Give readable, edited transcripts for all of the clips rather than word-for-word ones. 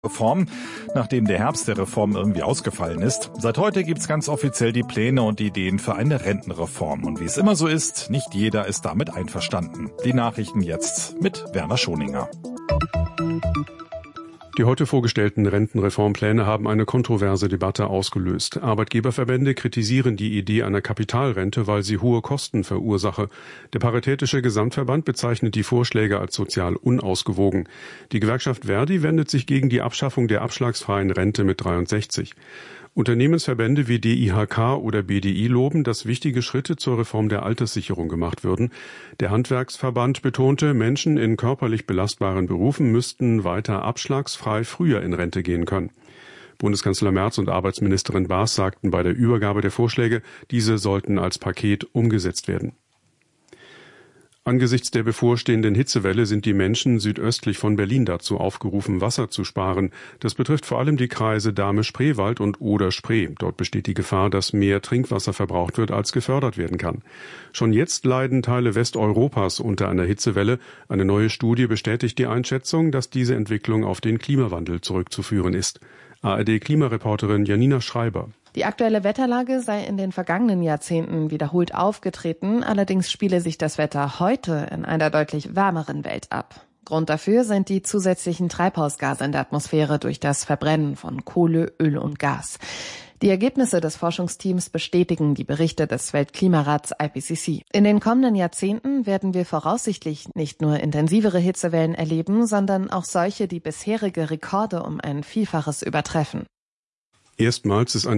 Reform, nachdem der Herbst der Reform irgendwie ausgefallen ist. Seit heute gibt's ganz offiziell die Pläne und Ideen für eine Rentenreform. Und wie es immer so ist, nicht jeder ist damit einverstanden. Die Nachrichten jetzt mit Werner Schoninger. Die heute vorgestellten Rentenreformpläne haben eine kontroverse Debatte ausgelöst. Arbeitgeberverbände kritisieren die Idee einer Kapitalrente, weil sie hohe Kosten verursache. Der Paritätische Gesamtverband bezeichnet die Vorschläge als sozial unausgewogen. Die Gewerkschaft Verdi wendet sich gegen die Abschaffung der abschlagsfreien Rente mit 63. Unternehmensverbände wie DIHK oder BDI loben, dass wichtige Schritte zur Reform der Alterssicherung gemacht würden. Der Handwerksverband betonte, Menschen in körperlich belastbaren Berufen müssten weiter abschlagsfrei früher in Rente gehen können. Bundeskanzler Merz und Arbeitsministerin Baas sagten bei der Übergabe der Vorschläge, diese sollten als Paket umgesetzt werden. Angesichts der bevorstehenden Hitzewelle sind die Menschen südöstlich von Berlin dazu aufgerufen, Wasser zu sparen. Das betrifft vor allem die Kreise Dahme-Spreewald und Oder-Spree. Dort besteht die Gefahr, dass mehr Trinkwasser verbraucht wird, als gefördert werden kann. Schon jetzt leiden Teile Westeuropas unter einer Hitzewelle. Eine neue Studie bestätigt die Einschätzung, dass diese Entwicklung auf den Klimawandel zurückzuführen ist. ARD-Klimareporterin Janina Schreiber. Die aktuelle Wetterlage sei in den vergangenen Jahrzehnten wiederholt aufgetreten, allerdings spiele sich das Wetter heute in einer deutlich wärmeren Welt ab. Grund dafür sind die zusätzlichen Treibhausgase in der Atmosphäre durch das Verbrennen von Kohle, Öl und Gas. Die Ergebnisse des Forschungsteams bestätigen die Berichte des Weltklimarats IPCC. In den kommenden Jahrzehnten werden wir voraussichtlich nicht nur intensivere Hitzewellen erleben, sondern auch solche, die bisherige Rekorde um ein Vielfaches übertreffen. Erstmals ist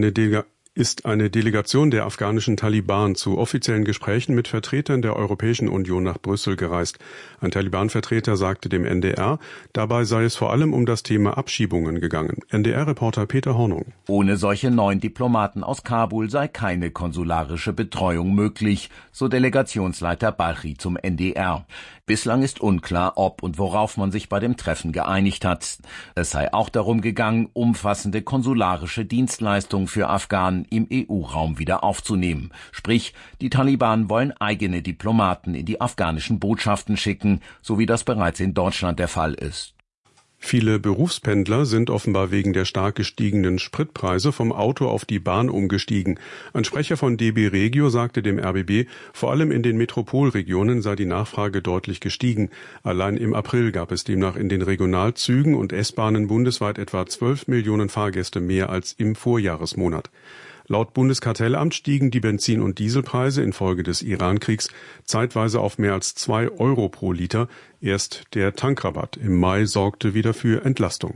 eine Delegation der afghanischen Taliban zu offiziellen Gesprächen mit Vertretern der Europäischen Union nach Brüssel gereist. Ein Taliban-Vertreter sagte dem NDR, dabei sei es vor allem um das Thema Abschiebungen gegangen. NDR-Reporter Peter Hornung. Ohne solche neuen Diplomaten aus Kabul sei keine konsularische Betreuung möglich, so Delegationsleiter Balchi zum NDR. Bislang ist unklar, ob und worauf man sich bei dem Treffen geeinigt hat. Es sei auch darum gegangen, umfassende konsularische Dienstleistungen für Afghanen im EU-Raum wieder aufzunehmen. Sprich, die Taliban wollen eigene Diplomaten in die afghanischen Botschaften schicken, so wie das bereits in Deutschland der Fall ist. Viele Berufspendler sind offenbar wegen der stark gestiegenen Spritpreise vom Auto auf die Bahn umgestiegen. Ein Sprecher von DB Regio sagte dem RBB, vor allem in den Metropolregionen sei die Nachfrage deutlich gestiegen. Allein im April gab es demnach in den Regionalzügen und S-Bahnen bundesweit etwa 12 Millionen Fahrgäste mehr als im Vorjahresmonat. Laut Bundeskartellamt stiegen die Benzin- und Dieselpreise infolge des Iran-Kriegs zeitweise auf mehr als 2 Euro pro Liter. Erst der Tankrabatt im Mai sorgte wieder für Entlastung.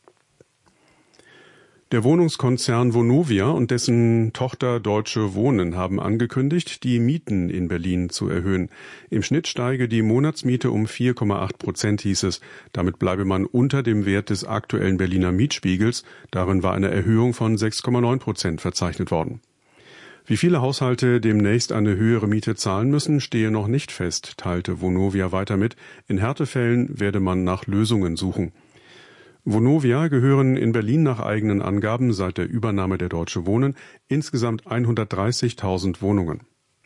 Der Wohnungskonzern Vonovia und dessen Tochter Deutsche Wohnen haben angekündigt, die Mieten in Berlin zu erhöhen. Im Schnitt steige die Monatsmiete um 4,8%, hieß es. Damit bleibe man unter dem Wert des aktuellen Berliner Mietspiegels. Darin war eine Erhöhung von 6,9% verzeichnet worden. Wie viele Haushalte demnächst eine höhere Miete zahlen müssen, stehe noch nicht fest, teilte Vonovia weiter mit. In Härtefällen werde man nach Lösungen suchen. Vonovia gehören in Berlin nach eigenen Angaben seit der Übernahme der Deutsche Wohnen insgesamt 130.000 Wohnungen.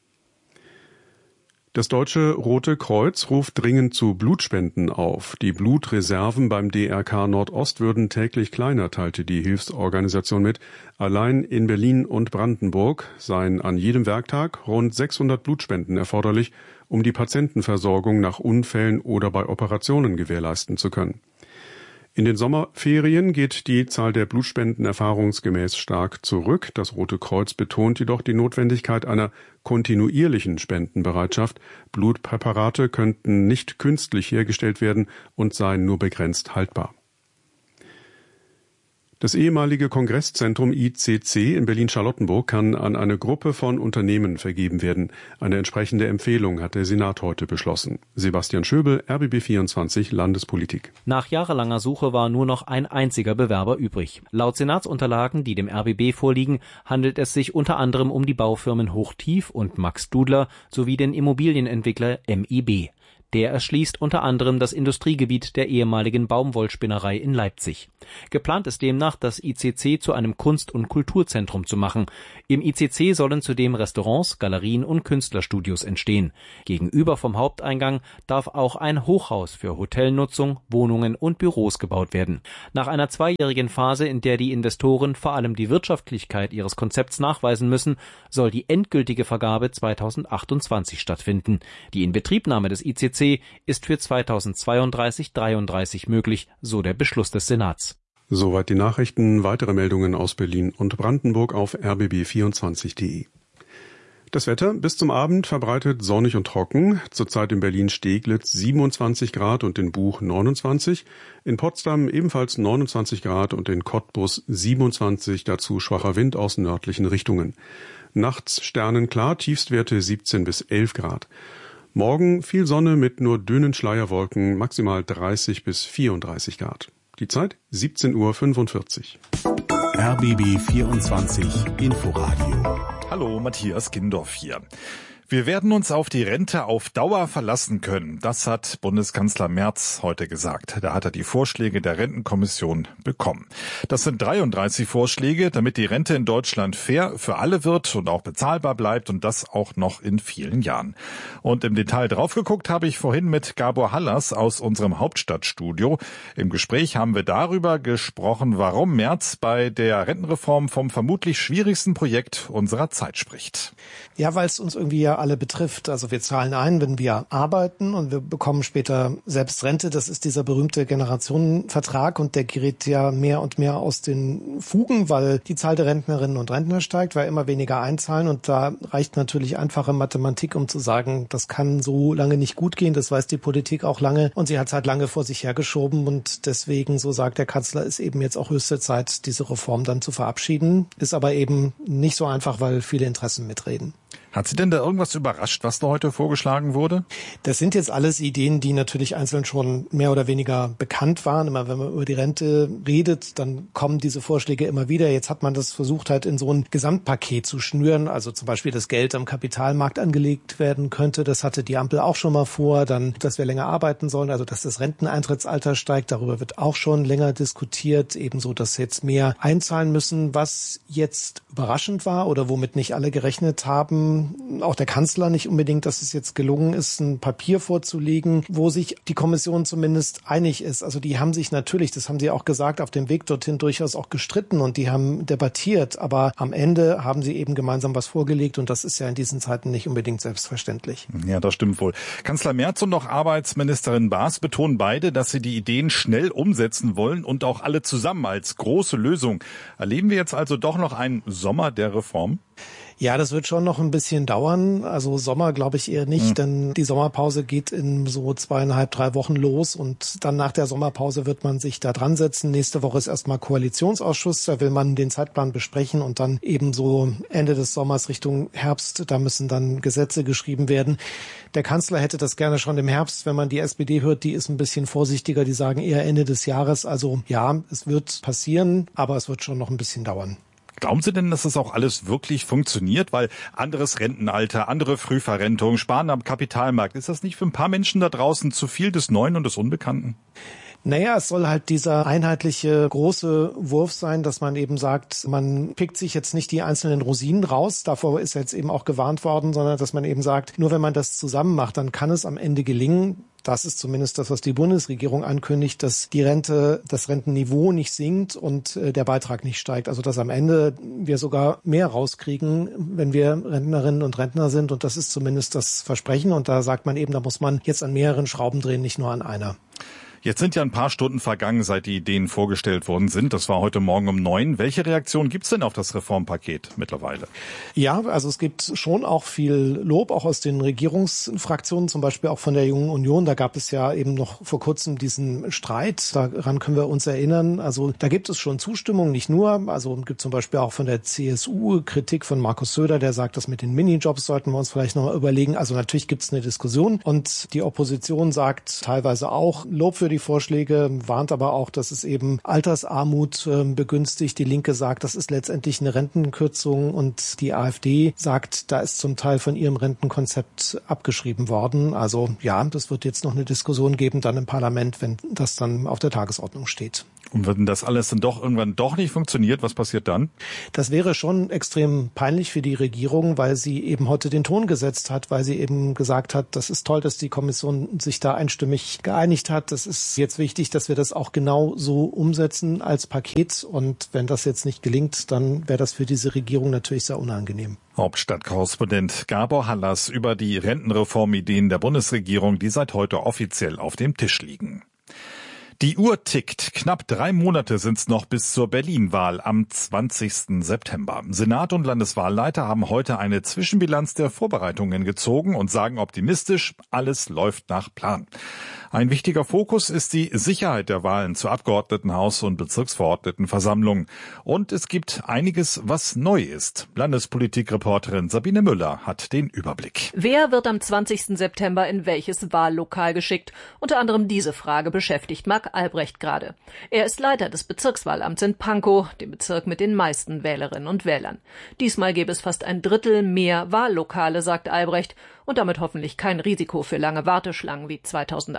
Das Deutsche Rote Kreuz ruft dringend zu Blutspenden auf. Die Blutreserven beim DRK Nordost würden täglich kleiner, teilte die Hilfsorganisation mit. Allein in Berlin und Brandenburg seien an jedem Werktag rund 600 Blutspenden erforderlich, um die Patientenversorgung nach Unfällen oder bei Operationen gewährleisten zu können. In den Sommerferien geht die Zahl der Blutspenden erfahrungsgemäß stark zurück. Das Rote Kreuz betont jedoch die Notwendigkeit einer kontinuierlichen Spendenbereitschaft. Blutpräparate könnten nicht künstlich hergestellt werden und seien nur begrenzt haltbar. Das ehemalige Kongresszentrum ICC in Berlin-Charlottenburg kann an eine Gruppe von Unternehmen vergeben werden. Eine entsprechende Empfehlung hat der Senat heute beschlossen. Sebastian Schöbel, RBB24 Landespolitik. Nach jahrelanger Suche war nur noch ein einziger Bewerber übrig. Laut Senatsunterlagen, die dem RBB vorliegen, handelt es sich unter anderem um die Baufirmen Hochtief und Max Dudler sowie den Immobilienentwickler MIB. Der erschließt unter anderem das Industriegebiet der ehemaligen Baumwollspinnerei in Leipzig. Geplant ist demnach, das ICC zu einem Kunst- und Kulturzentrum zu machen. Im ICC sollen zudem Restaurants, Galerien und Künstlerstudios entstehen. Gegenüber vom Haupteingang darf auch ein Hochhaus für Hotelnutzung, Wohnungen und Büros gebaut werden. Nach einer 2-jährigen Phase, in der die Investoren vor allem die Wirtschaftlichkeit ihres Konzepts nachweisen müssen, soll die endgültige Vergabe 2028 stattfinden. Die Inbetriebnahme des ICC ist für 2032/33 möglich, so der Beschluss des Senats. Soweit die Nachrichten. Weitere Meldungen aus Berlin und Brandenburg auf rbb24.de. Das Wetter bis zum Abend verbreitet sonnig und trocken. Zurzeit in Berlin-Steglitz 27 Grad und in Buch 29. In Potsdam ebenfalls 29 Grad und in Cottbus 27, dazu schwacher Wind aus nördlichen Richtungen. Nachts sternenklar, Tiefstwerte 17 bis 11 Grad. Morgen viel Sonne mit nur dünnen Schleierwolken, maximal 30 bis 34 Grad. Die Zeit 17:45 Uhr. RBB 24 Inforadio. Hallo, Matthias Gindorf hier. Wir werden uns auf die Rente auf Dauer verlassen können. Das hat Bundeskanzler Merz heute gesagt. Da hat er die Vorschläge der Rentenkommission bekommen. Das sind 33 Vorschläge, damit die Rente in Deutschland fair für alle wird und auch bezahlbar bleibt und das auch noch in vielen Jahren. Und im Detail drauf geguckt habe ich vorhin mit Gabor Hallas aus unserem Hauptstadtstudio. Im Gespräch haben wir darüber gesprochen, warum Merz bei der Rentenreform vom vermutlich schwierigsten Projekt unserer Zeit spricht. Ja, weil es uns irgendwie ja alle betrifft. Also wir zahlen ein, wenn wir arbeiten und wir bekommen später selbst Rente. Das ist dieser berühmte Generationenvertrag und der gerät ja mehr und mehr aus den Fugen, weil die Zahl der Rentnerinnen und Rentner steigt, weil immer weniger einzahlen und da reicht natürlich einfache Mathematik, um zu sagen, das kann so lange nicht gut gehen. Das weiß die Politik auch lange und sie hat es halt lange vor sich hergeschoben und deswegen, so sagt der Kanzler, ist eben jetzt auch höchste Zeit, diese Reform dann zu verabschieden. Ist aber eben nicht so einfach, weil viele Interessen mitreden. Hat Sie denn da irgendwas überrascht, was da heute vorgeschlagen wurde? Das sind jetzt alles Ideen, die natürlich einzeln schon mehr oder weniger bekannt waren. Immer wenn man über die Rente redet, dann kommen diese Vorschläge immer wieder. Jetzt hat man das versucht, halt in so ein Gesamtpaket zu schnüren. Also zum Beispiel, dass Geld am Kapitalmarkt angelegt werden könnte. Das hatte die Ampel auch schon mal vor. Dann, dass wir länger arbeiten sollen, also dass das Renteneintrittsalter steigt. Darüber wird auch schon länger diskutiert. Ebenso, dass jetzt mehr einzahlen müssen. Was jetzt überraschend war oder womit nicht alle gerechnet haben, auch der Kanzler nicht unbedingt, dass es jetzt gelungen ist, ein Papier vorzulegen, wo sich die Kommission zumindest einig ist. Also die haben sich natürlich, das haben sie auch gesagt, auf dem Weg dorthin durchaus auch gestritten und die haben debattiert, aber am Ende haben sie eben gemeinsam was vorgelegt und das ist ja in diesen Zeiten nicht unbedingt selbstverständlich. Ja, das stimmt wohl. Kanzler Merz und auch Arbeitsministerin Baas betonen beide, dass sie die Ideen schnell umsetzen wollen und auch alle zusammen als große Lösung. Erleben wir jetzt also doch noch einen Sommer der Reform? Ja, das wird schon noch ein bisschen dauern. Also Sommer glaube ich eher nicht, denn die Sommerpause geht in so 2,5, 3 Wochen los und dann nach der Sommerpause wird man sich da dran setzen. Nächste Woche ist erstmal Koalitionsausschuss, da will man den Zeitplan besprechen und dann eben so Ende des Sommers Richtung Herbst, da müssen dann Gesetze geschrieben werden. Der Kanzler hätte das gerne schon im Herbst, wenn man die SPD hört, die ist ein bisschen vorsichtiger, die sagen eher Ende des Jahres. Also ja, es wird passieren, aber es wird schon noch ein bisschen dauern. Glauben Sie denn, dass das auch alles wirklich funktioniert? Weil anderes Rentenalter, andere Frühverrentung, Sparen am Kapitalmarkt, ist das nicht für ein paar Menschen da draußen zu viel des Neuen und des Unbekannten? Naja, es soll halt dieser einheitliche große Wurf sein, dass man eben sagt, man pickt sich jetzt nicht die einzelnen Rosinen raus, davor ist jetzt eben auch gewarnt worden, sondern dass man eben sagt, nur wenn man das zusammen macht, dann kann es am Ende gelingen. Das ist zumindest das, was die Bundesregierung ankündigt, dass die Rente, das Rentenniveau nicht sinkt und der Beitrag nicht steigt. Also dass am Ende wir sogar mehr rauskriegen, wenn wir Rentnerinnen und Rentner sind. Und das ist zumindest das Versprechen. Und da sagt man eben, da muss man jetzt an mehreren Schrauben drehen, nicht nur an einer. Jetzt sind ja ein paar Stunden vergangen, seit die Ideen vorgestellt worden sind. Das war heute Morgen um 9. Welche Reaktion gibt's denn auf das Reformpaket mittlerweile? Ja, also es gibt schon auch viel Lob, auch aus den Regierungsfraktionen, zum Beispiel auch von der Jungen Union. Da gab es ja eben noch vor kurzem diesen Streit. Daran können wir uns erinnern. Also da gibt es schon Zustimmung, nicht nur. Also es gibt zum Beispiel auch von der CSU Kritik von Markus Söder, der sagt, das mit den Minijobs sollten wir uns vielleicht nochmal überlegen. Also natürlich gibt es eine Diskussion und die Opposition sagt teilweise auch Lob für für die Vorschläge, warnt aber auch, dass es eben Altersarmut begünstigt. Die Linke sagt, das ist letztendlich eine Rentenkürzung und die AfD sagt, da ist zum Teil von ihrem Rentenkonzept abgeschrieben worden. Also ja, das wird jetzt noch eine Diskussion geben dann im Parlament, wenn das dann auf der Tagesordnung steht. Und wenn das alles dann doch irgendwann nicht funktioniert, was passiert dann? Das wäre schon extrem peinlich für die Regierung, weil sie eben heute den Ton gesetzt hat, weil sie eben gesagt hat, das ist toll, dass die Kommission sich da einstimmig geeinigt hat. Das ist jetzt wichtig, dass wir das auch genau so umsetzen als Paket. Und wenn das jetzt nicht gelingt, dann wäre das für diese Regierung natürlich sehr unangenehm. Hauptstadtkorrespondent Gabor Hallas über die Rentenreformideen der Bundesregierung, die seit heute offiziell auf dem Tisch liegen. Die Uhr tickt. Knapp 3 Monate sind's noch bis zur Berlin-Wahl am 20. September. Senat und Landeswahlleiter haben heute eine Zwischenbilanz der Vorbereitungen gezogen und sagen optimistisch, alles läuft nach Plan. Ein wichtiger Fokus ist die Sicherheit der Wahlen zur Abgeordnetenhaus- und Bezirksverordnetenversammlung. Und es gibt einiges, was neu ist. Landespolitikreporterin Sabine Müller hat den Überblick. Wer wird am 20. September in welches Wahllokal geschickt? Unter anderem diese Frage beschäftigt Marc Albrecht gerade. Er ist Leiter des Bezirkswahlamts in Pankow, dem Bezirk mit den meisten Wählerinnen und Wählern. Diesmal gäbe es fast 1/3 mehr Wahllokale, sagt Albrecht, und damit hoffentlich kein Risiko für lange Warteschlangen wie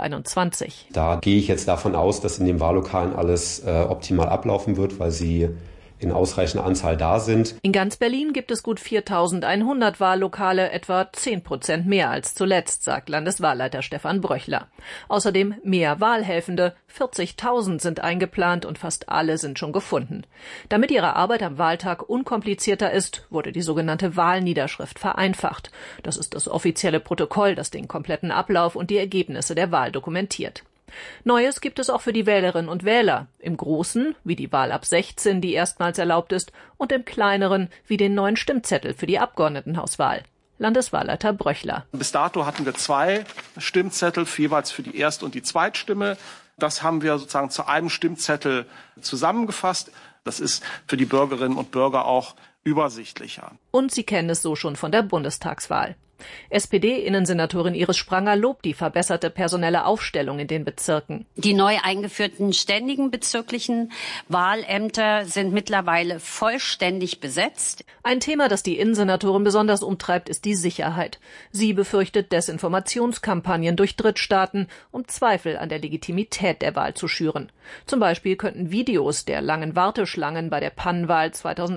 2021. Da gehe ich jetzt davon aus, dass in den Wahllokalen alles optimal ablaufen wird, weil sie in ausreichender Anzahl da sind. In ganz Berlin gibt es gut 4.100 Wahllokale, etwa 10% mehr als zuletzt, sagt Landeswahlleiter Stefan Bröchler. Außerdem mehr Wahlhelfende, 40.000 sind eingeplant und fast alle sind schon gefunden. Damit ihre Arbeit am Wahltag unkomplizierter ist, wurde die sogenannte Wahlniederschrift vereinfacht. Das ist das offizielle Protokoll, das den kompletten Ablauf und die Ergebnisse der Wahl dokumentiert. Neues gibt es auch für die Wählerinnen und Wähler. Im Großen, wie die Wahl ab 16, die erstmals erlaubt ist, und im Kleineren, wie den neuen Stimmzettel für die Abgeordnetenhauswahl. Landeswahlleiter Bröchler. Bis dato hatten wir 2 Stimmzettel, jeweils für die Erst- und die Zweitstimme. Das haben wir sozusagen zu einem Stimmzettel zusammengefasst. Das ist für die Bürgerinnen und Bürger auch übersichtlicher. Und Sie kennen es so schon von der Bundestagswahl. SPD-Innensenatorin Iris Spranger lobt die verbesserte personelle Aufstellung in den Bezirken. Die neu eingeführten ständigen bezirklichen Wahlämter sind mittlerweile vollständig besetzt. Ein Thema, das die Innensenatorin besonders umtreibt, ist die Sicherheit. Sie befürchtet Desinformationskampagnen durch Drittstaaten, um Zweifel an der Legitimität der Wahl zu schüren. Zum Beispiel könnten Videos der langen Warteschlangen bei der Pannenwahl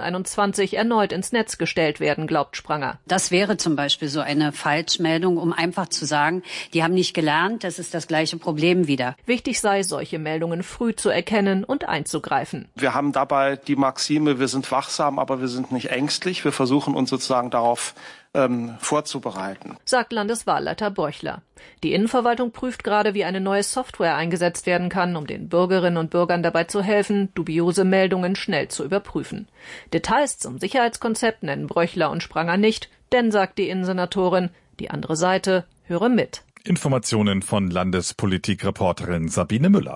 2021 erneut ins Netz gestellt werden, glaubt Spranger. Das wäre zum Beispiel so eine Falschmeldung, um einfach zu sagen, die haben nicht gelernt, das ist das gleiche Problem wieder. Wichtig sei, solche Meldungen früh zu erkennen und einzugreifen. Wir haben dabei die Maxime, wir sind wachsam, aber wir sind nicht ängstlich. Wir versuchen uns sozusagen darauf vorzubereiten, sagt Landeswahlleiter Bröchler. Die Innenverwaltung prüft gerade, wie eine neue Software eingesetzt werden kann, um den Bürgerinnen und Bürgern dabei zu helfen, dubiose Meldungen schnell zu überprüfen. Details zum Sicherheitskonzept nennen Bröchler und Spranger nicht, denn, sagt die Innensenatorin, die andere Seite höre mit. Informationen von Landespolitikreporterin Sabine Müller.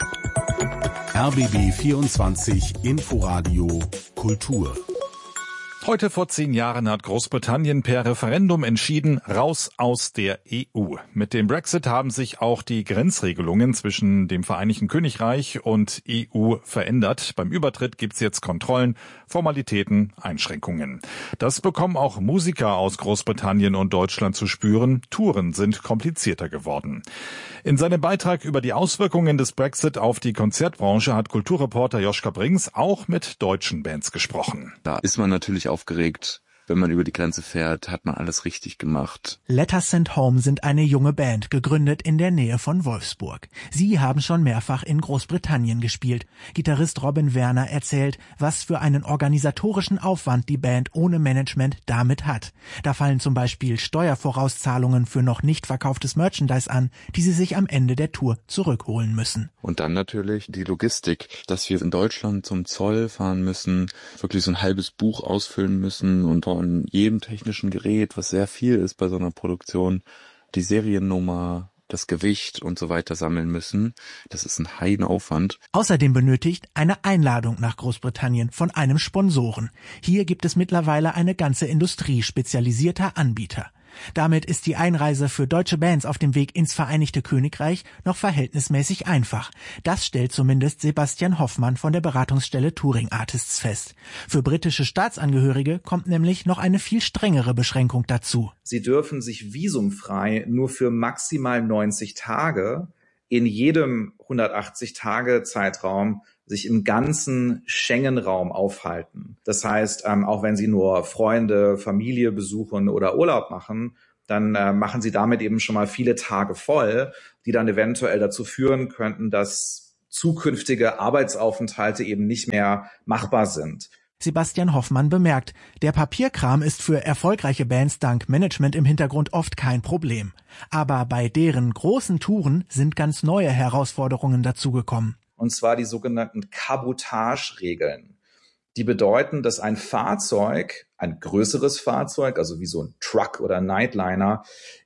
RBB 24 Inforadio Kultur. Heute vor 10 Jahren hat Großbritannien per Referendum entschieden, raus aus der EU. Mit dem Brexit haben sich auch die Grenzregelungen zwischen dem Vereinigten Königreich und EU verändert. Beim Übertritt gibt's jetzt Kontrollen, Formalitäten, Einschränkungen. Das bekommen auch Musiker aus Großbritannien und Deutschland zu spüren. Touren sind komplizierter geworden. In seinem Beitrag über die Auswirkungen des Brexit auf die Konzertbranche hat Kulturreporter Joschka Brings auch mit deutschen Bands gesprochen. Da ist man natürlich aufgeregt. Wenn man über die Grenze fährt, hat man alles richtig gemacht. Letters Sent Home sind eine junge Band, gegründet in der Nähe von Wolfsburg. Sie haben schon mehrfach in Großbritannien gespielt. Gitarrist Robin Werner erzählt, was für einen organisatorischen Aufwand die Band ohne Management damit hat. Da fallen zum Beispiel Steuervorauszahlungen für noch nicht verkauftes Merchandise an, die sie sich am Ende der Tour zurückholen müssen. Und dann natürlich die Logistik, dass wir in Deutschland zum Zoll fahren müssen, wirklich so ein halbes Buch ausfüllen müssen und von jedem technischen Gerät, was sehr viel ist bei so einer Produktion, die Seriennummer, das Gewicht und so weiter sammeln müssen. Das ist ein Heidenaufwand. Außerdem benötigt eine Einladung nach Großbritannien von einem Sponsoren. Hier gibt es mittlerweile eine ganze Industrie spezialisierter Anbieter. Damit ist die Einreise für deutsche Bands auf dem Weg ins Vereinigte Königreich noch verhältnismäßig einfach. Das stellt zumindest Sebastian Hoffmann von der Beratungsstelle Touring Artists fest. Für britische Staatsangehörige kommt nämlich noch eine viel strengere Beschränkung dazu. Sie dürfen sich visumfrei nur für maximal 90 Tage in jedem 180-Tage-Zeitraum sich im ganzen Schengen-Raum aufhalten. Das heißt, auch wenn Sie nur Freunde, Familie besuchen oder Urlaub machen, dann machen Sie damit eben schon mal viele Tage voll, die dann eventuell dazu führen könnten, dass zukünftige Arbeitsaufenthalte eben nicht mehr machbar sind. Sebastian Hoffmann bemerkt, der Papierkram ist für erfolgreiche Bands dank Management im Hintergrund oft kein Problem. Aber bei deren großen Touren sind ganz neue Herausforderungen dazugekommen. Und zwar die sogenannten Kabotage-Regeln. Die bedeuten, dass ein Fahrzeug, ein größeres Fahrzeug, also wie so ein Truck oder Nightliner,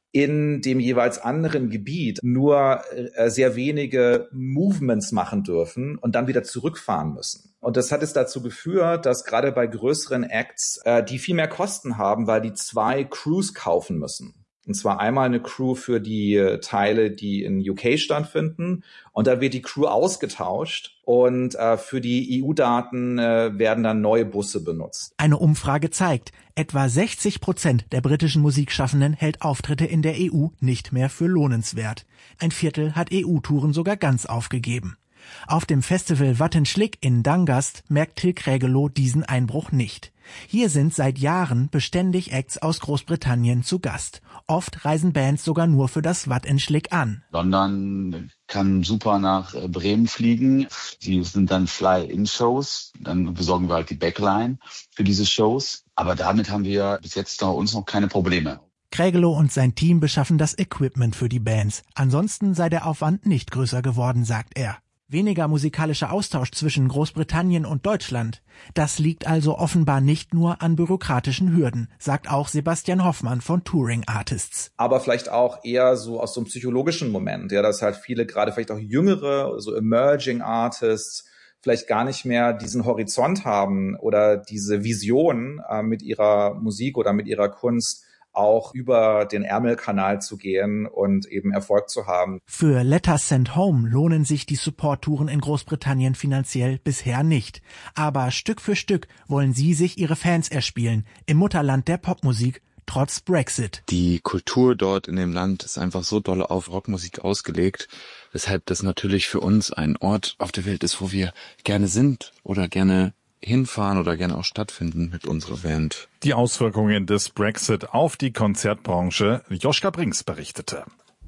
in dem jeweils anderen Gebiet nur sehr wenige Movements machen dürfen und dann wieder zurückfahren müssen. Und das hat es dazu geführt, dass gerade bei größeren Acts die viel mehr Kosten haben, weil die 2 Crews kaufen müssen. Und zwar einmal eine Crew für die Teile, die in UK stattfinden. Und da wird die Crew ausgetauscht. Und für die EU-Daten werden dann neue Busse benutzt. Eine Umfrage zeigt, etwa 60% der britischen Musikschaffenden hält Auftritte in der EU nicht mehr für lohnenswert. Ein Viertel hat EU-Touren sogar ganz aufgegeben. Auf dem Festival Wattenschlick in Dangast merkt Till Krägelow diesen Einbruch nicht. Hier sind seit Jahren beständig Acts aus Großbritannien zu Gast. Oft reisen Bands sogar nur für das Wattenschlick an. London kann super nach Bremen fliegen. Die sind dann Fly-In-Shows. Dann besorgen wir halt die Backline für diese Shows. Aber damit haben wir bis jetzt bei uns noch keine Probleme. Krägelow und sein Team beschaffen das Equipment für die Bands. Ansonsten sei der Aufwand nicht größer geworden, sagt er. Weniger musikalischer Austausch zwischen Großbritannien und Deutschland. Das liegt also offenbar nicht nur an bürokratischen Hürden, sagt auch Sebastian Hoffmann von Touring Artists. Aber vielleicht auch eher so aus so einem psychologischen Moment, ja, dass halt viele, gerade vielleicht auch jüngere, so Emerging Artists, vielleicht gar nicht mehr diesen Horizont haben oder diese Vision mit ihrer Musik oder mit ihrer Kunst auch über den Ärmelkanal zu gehen und eben Erfolg zu haben. Für Letters Sent Home lohnen sich die Support-Touren in Großbritannien finanziell bisher nicht. Aber Stück für Stück wollen sie sich ihre Fans erspielen, im Mutterland der Popmusik, trotz Brexit. Die Kultur dort in dem Land ist einfach so doll auf Rockmusik ausgelegt, weshalb das natürlich für uns ein Ort auf der Welt ist, wo wir gerne sind oder gerne hinfahren oder gerne auch stattfinden mit unserer Band. Die Auswirkungen des Brexit auf die Konzertbranche, Joschka Brinks berichtete.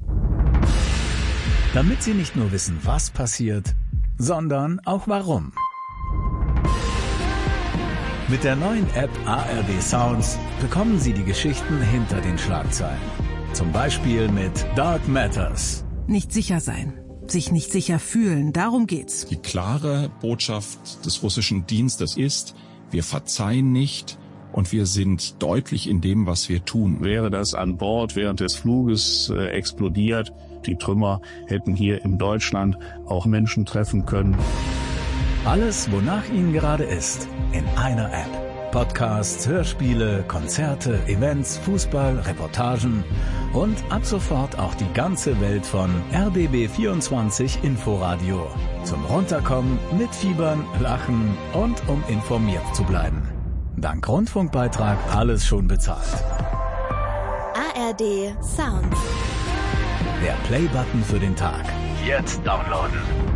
Damit Sie nicht nur wissen, was passiert, sondern auch warum. Mit der neuen App ARD Sounds bekommen Sie die Geschichten hinter den Schlagzeilen. Zum Beispiel mit Dark Matters. Nicht sicher sein. Sich nicht sicher fühlen, darum geht's. Die klare Botschaft des russischen Dienstes ist, wir verzeihen nicht und wir sind deutlich in dem, was wir tun. Wäre das an Bord während des Fluges explodiert, die Trümmer hätten hier in Deutschland auch Menschen treffen können. Alles, wonach Ihnen gerade ist, in einer App. Podcasts, Hörspiele, Konzerte, Events, Fußball, Reportagen und ab sofort auch die ganze Welt von RBB24 Inforadio. Zum Runterkommen, mitfiebern, lachen und um informiert zu bleiben. Dank Rundfunkbeitrag alles schon bezahlt. ARD Sounds. Der Play-Button für den Tag. Jetzt downloaden.